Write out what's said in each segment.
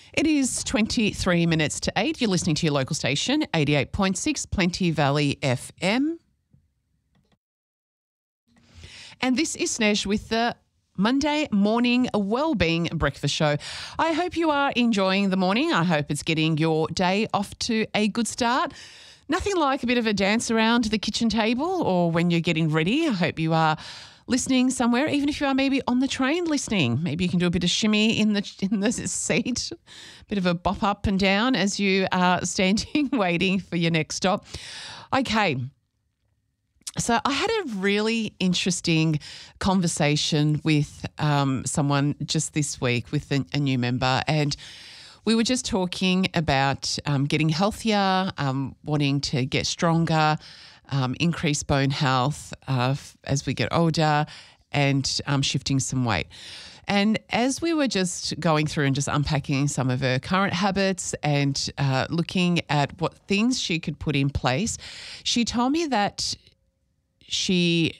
It is 23 minutes to 8. You're listening to your local station, 88.6 Plenty Valley FM. And this is Snesh with the Monday morning wellbeing breakfast show. I hope you are enjoying the morning. I hope it's getting your day off to a good start. Nothing like a bit of a dance around the kitchen table or when you're getting ready. I hope you are listening somewhere, even if you are maybe on the train listening. Maybe you can do a bit of shimmy in the seat, a bit of a bop up and down as you are standing waiting for your next stop. Okay. So I had a really interesting conversation with someone just this week with a new member, and we were just talking about getting healthier, wanting to get stronger, increase bone health as we get older, and shifting some weight. And as we were just going through and just unpacking some of her current habits and looking at what things she could put in place, she told me that she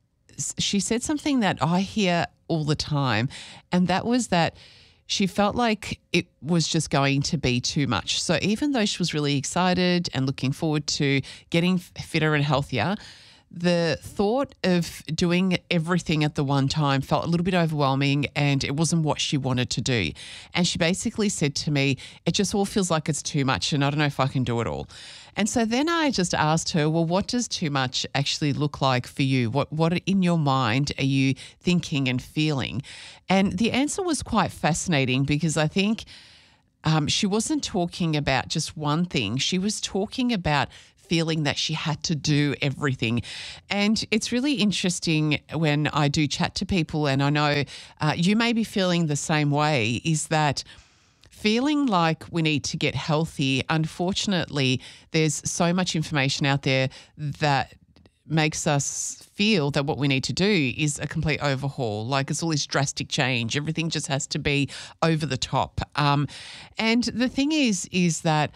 said something that I hear all the time, and that was that she felt like it was just going to be too much. So even though she was really excited and looking forward to getting fitter and healthier, the thought of doing everything at the one time felt a little bit overwhelming, and it wasn't what she wanted to do. And she basically said to me, it just all feels like it's too much and I don't know if I can do it all. And so then I just asked her, well, what does too much actually look like for you? What in your mind are you thinking and feeling? And the answer was quite fascinating, because I think she wasn't talking about just one thing. She was talking about feeling that she had to do everything. And it's really interesting when I do chat to people, and I know you may be feeling the same way, is that feeling like we need to get healthy. Unfortunately, there's so much information out there that makes us feel that what we need to do is a complete overhaul. Like, it's all this drastic change. Everything just has to be over the top. And the thing is that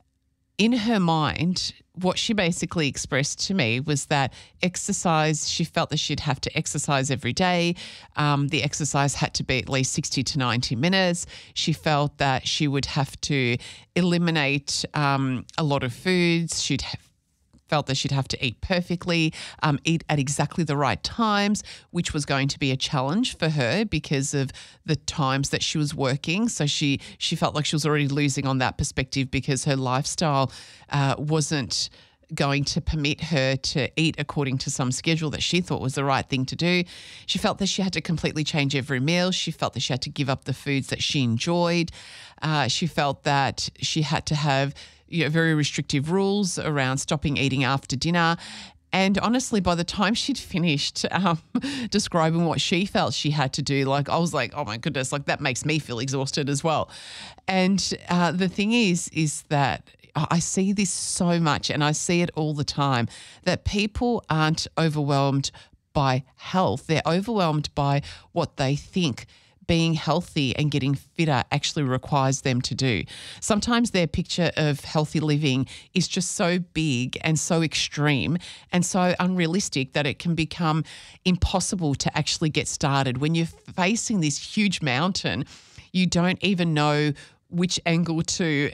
in her mind, what she basically expressed to me was that exercise, she felt that she'd have to exercise every day. The exercise had to be at least 60 to 90 minutes. She felt that she would have to eliminate a lot of foods. Felt that she'd have to eat perfectly, eat at exactly the right times, which was going to be a challenge for her because of the times that she was working. So she felt like she was already losing on that perspective, because her lifestyle wasn't going to permit her to eat according to some schedule that she thought was the right thing to do. She felt that she had to completely change every meal. She felt that she had to give up the foods that she enjoyed. She felt that she had to have very restrictive rules around stopping eating after dinner. And honestly, by the time she'd finished describing what she felt she had to do, I was like, oh my goodness, that makes me feel exhausted as well. And the thing is that I see this so much, and I see it all the time, that people aren't overwhelmed by health. They're overwhelmed by what they think being healthy and getting fitter actually requires them to do. Sometimes their picture of healthy living is just so big and so extreme and so unrealistic that it can become impossible to actually get started. When you're facing this huge mountain, you don't even know which angle to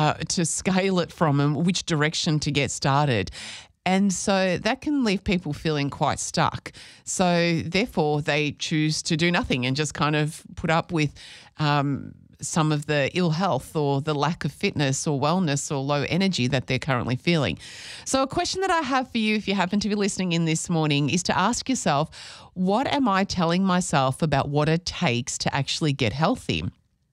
scale it from and which direction to get started. And so that can leave people feeling quite stuck. So therefore, they choose to do nothing and just kind of put up with some of the ill health or the lack of fitness or wellness or low energy that they're currently feeling. So a question that I have for you, if you happen to be listening in this morning, is to ask yourself, what am I telling myself about what it takes to actually get healthy?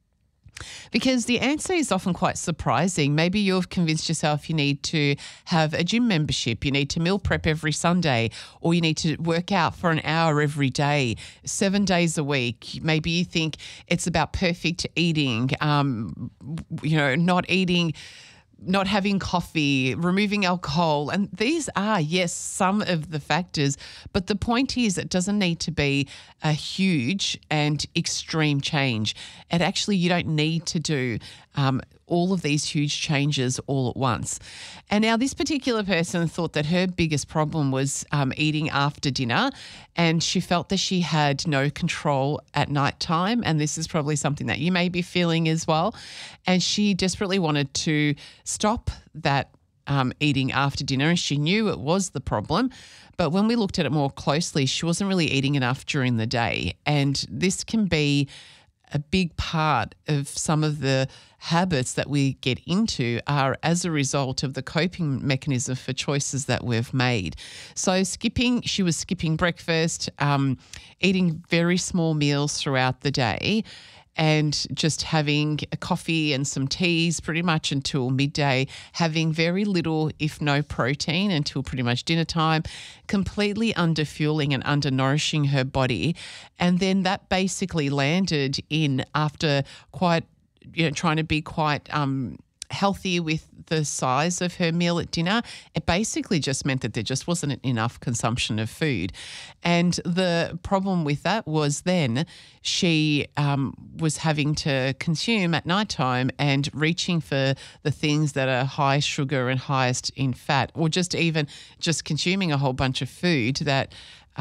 Because the answer is often quite surprising. Maybe you've convinced yourself you need to have a gym membership, you need to meal prep every Sunday, or you need to work out for an hour every day, 7 days a week. Maybe you think it's about perfect eating, not eating not having coffee, removing alcohol. And these are, yes, some of the factors. But the point is, it doesn't need to be a huge and extreme change. And actually, you don't need to do all of these huge changes all at once. And now this particular person thought that her biggest problem was eating after dinner, and she felt that she had no control at night time. And this is probably something that you may be feeling as well. And she desperately wanted to stop that eating after dinner, and she knew it was the problem. But when we looked at it more closely, she wasn't really eating enough during the day. And this can be a big part of some of the habits that we get into are as a result of the coping mechanism for choices that we've made. So she was skipping breakfast, eating very small meals throughout the day, and just having a coffee and some teas pretty much until midday, having very little, if no protein until pretty much dinner time, completely underfueling and undernourishing her body. And then that basically landed in, after quite, trying to be quite healthy with the size of her meal at dinner, it basically just meant that there just wasn't enough consumption of food. And the problem with that was then she was having to consume at nighttime and reaching for the things that are high sugar and highest in fat, or just consuming a whole bunch of food that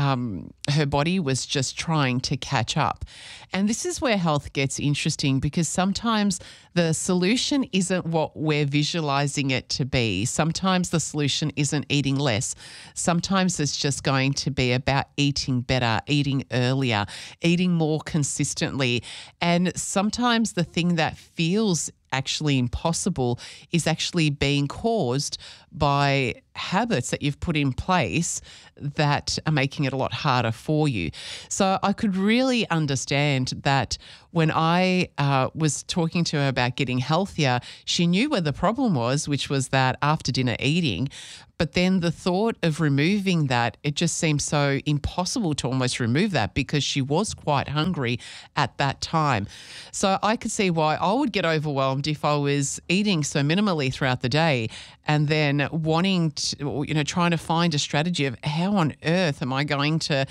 her body was just trying to catch up. And this is where health gets interesting, because sometimes the solution isn't what we're visualizing it to be. Sometimes the solution isn't eating less. Sometimes it's just going to be about eating better, eating earlier, eating more consistently. And sometimes the thing that feels actually impossible is actually being caused by habits that you've put in place that are making it a lot harder for you. So I could really understand that when I was talking to her about getting healthier, she knew where the problem was, which was that after dinner eating. But then the thought of removing that, it just seemed so impossible to almost remove that, because she was quite hungry at that time. So I could see why I would get overwhelmed if I was eating so minimally throughout the day, and then wanting to, trying to find a strategy of how on earth am I going to,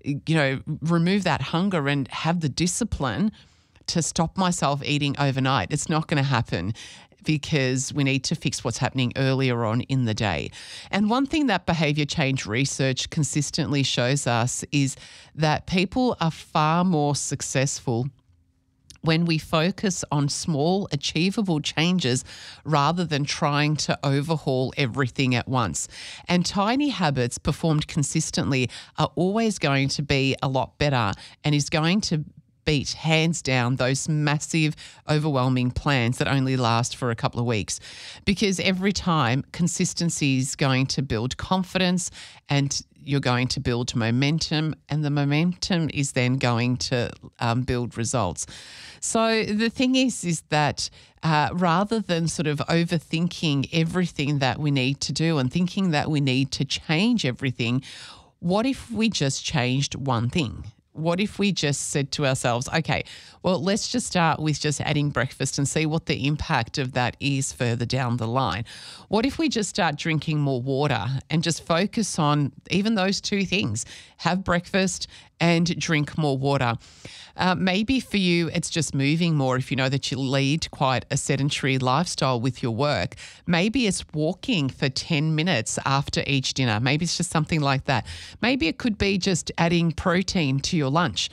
remove that hunger and have the discipline to stop myself eating overnight. It's not going to happen, because we need to fix what's happening earlier on in the day. And one thing that behaviour change research consistently shows us is that people are far more successful when we focus on small, achievable changes rather than trying to overhaul everything at once. And tiny habits performed consistently are always going to be a lot better, and is going to beat, hands down, those massive, overwhelming plans that only last for a couple of weeks. Because every time, consistency is going to build confidence, and you're going to build momentum, and the momentum is then going to build results. So the thing is that rather than sort of overthinking everything that we need to do and thinking that we need to change everything, what if we just changed one thing? What if we just said to ourselves, okay, well, let's just start with just adding breakfast and see what the impact of that is further down the line? What if we just start drinking more water and just focus on even those two things, have breakfast and drink more water? Maybe for you, it's just moving more if you know that you lead quite a sedentary lifestyle with your work. Maybe it's walking for 10 minutes after each dinner. Maybe it's just something like that. Maybe it could be just adding protein to your lunch.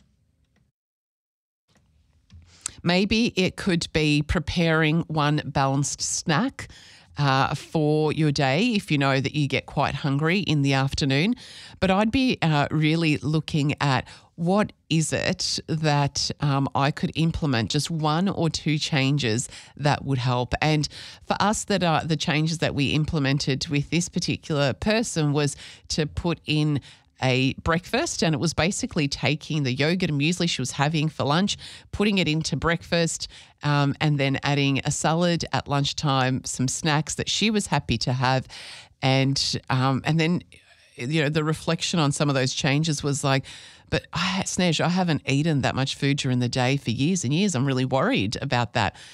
Maybe it could be preparing one balanced snack for your day if you know that you get quite hungry in the afternoon. But I'd be really looking at what is it that I could implement, just one or two changes that would help. And for us, that are the changes that we implemented with this particular person was to put in a breakfast, and it was basically taking the yogurt and muesli she was having for lunch, putting it into breakfast, and then adding a salad at lunchtime, some snacks that she was happy to have, and then the reflection on some of those changes was like, but Snez, I haven't eaten that much food during the day for years and years. I'm really worried about that.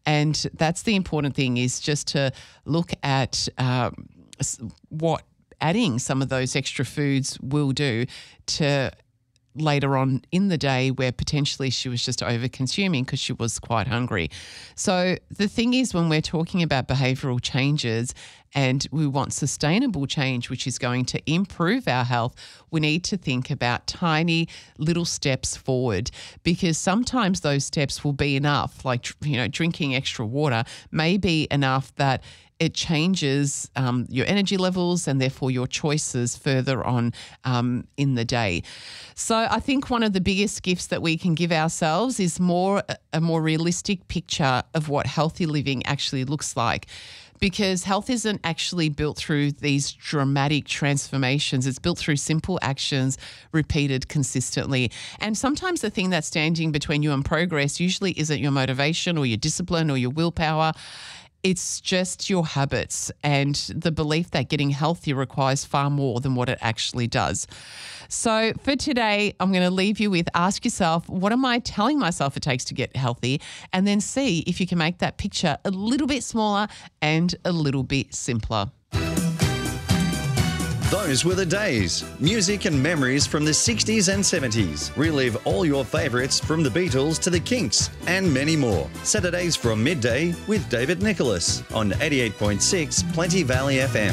And that's the important thing, is just to look at what adding some of those extra foods will do to later on in the day where potentially she was just over consuming because she was quite hungry. So the thing is, when we're talking about behavioural changes and we want sustainable change, which is going to improve our health, we need to think about tiny little steps forward, because sometimes those steps will be enough, like, drinking extra water may be enough that it changes your energy levels and therefore your choices further on in the day. So I think one of the biggest gifts that we can give ourselves is a more realistic picture of what healthy living actually looks like. Because health isn't actually built through these dramatic transformations. It's built through simple actions repeated consistently. And sometimes the thing that's standing between you and progress usually isn't your motivation or your discipline or your willpower. It's just your habits and the belief that getting healthy requires far more than what it actually does. So for today, I'm going to leave you with, ask yourself, what am I telling myself it takes to get healthy? And then see if you can make that picture a little bit smaller and a little bit simpler. Those were the days. Music and memories from the 60s and 70s. Relive all your favourites from the Beatles to the Kinks and many more. Saturdays from midday with David Nicholas on 88.6 Plenty Valley FM.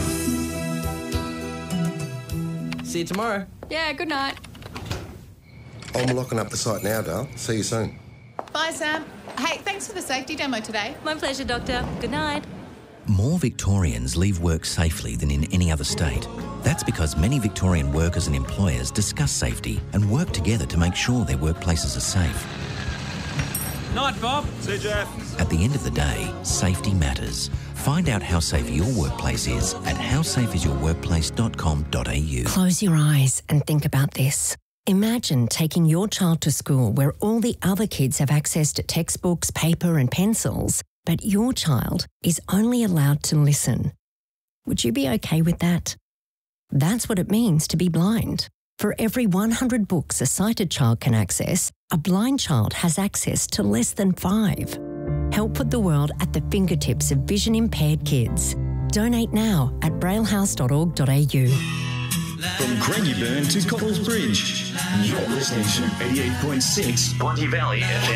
See you tomorrow. Yeah, good night. I'm locking up the site now, Dale. See you soon. Bye, Sam. Hey, thanks for the safety demo today. My pleasure, Doctor. Good night. More Victorians leave work safely than in any other state. That's because many Victorian workers and employers discuss safety and work together to make sure their workplaces are safe. Night, Bob. See you, Jeff. At the end of the day, safety matters. Find out how safe your workplace is at howsafeisyourworkplace.com.au. Close your eyes and think about this. Imagine taking your child to school where all the other kids have access to textbooks, paper and pencils, but your child is only allowed to listen. Would you be okay with that? That's what it means to be blind. For every 100 books a sighted child can access, a blind child has access to less than 5. Help put the world at the fingertips of vision-impaired kids. Donate now at braillehouse.org.au. From Craigieburn to Copples Bridge, you're listening to 88.6 Plenty Valley FM.